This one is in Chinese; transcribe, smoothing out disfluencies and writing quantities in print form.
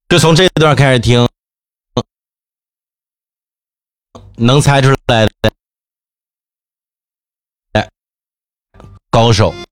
就从这段开始听，能猜出来的高手。